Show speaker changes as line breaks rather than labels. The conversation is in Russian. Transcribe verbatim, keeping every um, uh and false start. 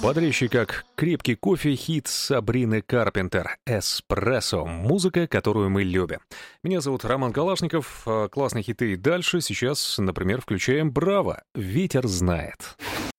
Бодрящий как крепкий кофе хит Сабрины Карпентер «Эспрессо». Музыка, которую мы любим. Меня зовут Роман Калашников. Классные хиты и дальше. Сейчас, например, включаем «Браво! Ветер знает».